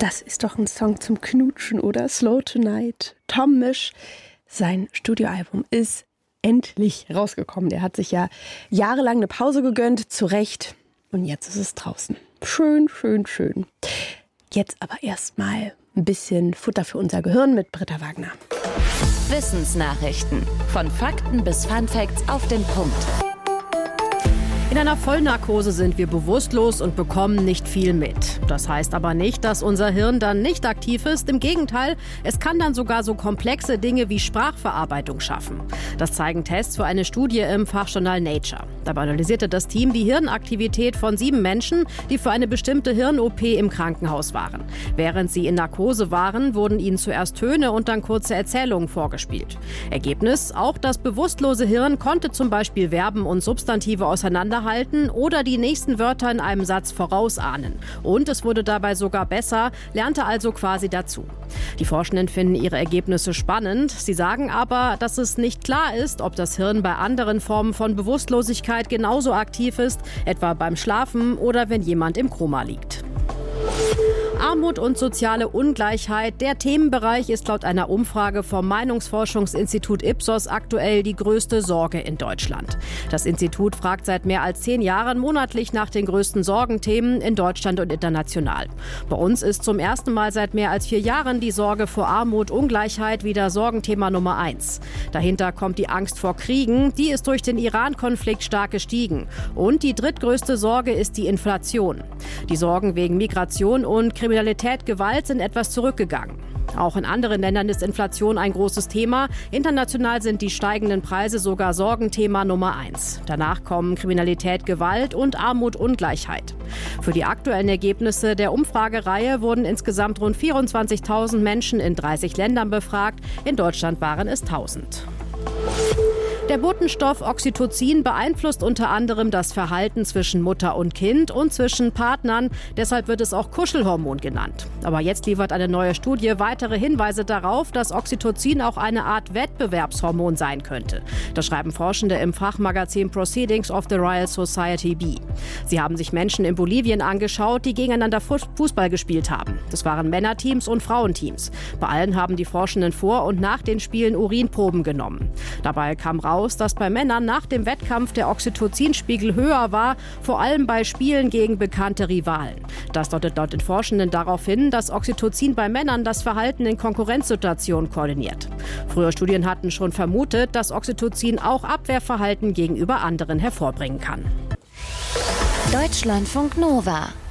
Das ist doch ein Song zum Knutschen, oder? Slow Tonight. Tom Misch, sein Studioalbum ist endlich rausgekommen. Der hat sich ja jahrelang eine Pause gegönnt, zu Recht. Und jetzt ist es draußen. Schön, schön, schön. Jetzt aber erstmal ein bisschen Futter für unser Gehirn mit Britta Wagner. Wissensnachrichten. Von Fakten bis Funfacts auf den Punkt. In einer Vollnarkose sind wir bewusstlos und bekommen nicht viel mit. Das heißt aber nicht, dass unser Hirn dann nicht aktiv ist. Im Gegenteil, es kann dann sogar so komplexe Dinge wie Sprachverarbeitung schaffen. Das zeigen Tests für eine Studie im Fachjournal Nature. Dabei analysierte das Team die Hirnaktivität von 7 Menschen, die für eine bestimmte Hirn-OP im Krankenhaus waren. Während sie in Narkose waren, wurden ihnen zuerst Töne und dann kurze Erzählungen vorgespielt. Ergebnis: Auch das bewusstlose Hirn konnte zum Beispiel Verben und Substantive auseinanderhalten oder die nächsten Wörter in einem Satz vorausahnen. Und es wurde dabei sogar besser, lernte also quasi dazu. Die Forschenden finden ihre Ergebnisse spannend. Sie sagen aber, dass es nicht klar ist, ob das Hirn bei anderen Formen von Bewusstlosigkeit genauso aktiv ist, etwa beim Schlafen oder wenn jemand im Koma liegt. Armut und soziale Ungleichheit. Der Themenbereich ist laut einer Umfrage vom Meinungsforschungsinstitut Ipsos aktuell die größte Sorge in Deutschland. Das Institut fragt seit mehr als 10 Jahren monatlich nach den größten Sorgenthemen in Deutschland und international. Bei uns ist zum ersten Mal seit mehr als 4 Jahren die Sorge vor Armut, Ungleichheit wieder Sorgenthema Nummer 1. Dahinter kommt die Angst vor Kriegen. Die ist durch den Iran-Konflikt stark gestiegen. Und die drittgrößte Sorge ist die Inflation. Die Sorgen wegen Migration und Kriminalität, Gewalt sind etwas zurückgegangen. Auch in anderen Ländern ist Inflation ein großes Thema. International sind die steigenden Preise sogar Sorgenthema Nummer 1. Danach kommen Kriminalität, Gewalt und Armut, Ungleichheit. Für die aktuellen Ergebnisse der Umfragereihe wurden insgesamt rund 24.000 Menschen in 30 Ländern befragt. In Deutschland waren es 1.000. Der Botenstoff Oxytocin beeinflusst unter anderem das Verhalten zwischen Mutter und Kind und zwischen Partnern. Deshalb wird es auch Kuschelhormon genannt. Aber jetzt liefert eine neue Studie weitere Hinweise darauf, dass Oxytocin auch eine Art Wettbewerbshormon sein könnte. Das schreiben Forschende im Fachmagazin Proceedings of the Royal Society B. Sie haben sich Menschen in Bolivien angeschaut, die gegeneinander Fußball gespielt haben. Das waren Männerteams und Frauenteams. Bei allen haben die Forschenden vor und nach den Spielen Urinproben genommen. Dabei kam raus, dass bei Männern nach dem Wettkampf der Oxytocinspiegel höher war, vor allem bei Spielen gegen bekannte Rivalen. Das deutet laut den Forschenden darauf hin, dass Oxytocin bei Männern das Verhalten in Konkurrenzsituationen koordiniert. Frühere Studien hatten schon vermutet, dass Oxytocin auch Abwehrverhalten gegenüber anderen hervorbringen kann. Deutschlandfunk Nova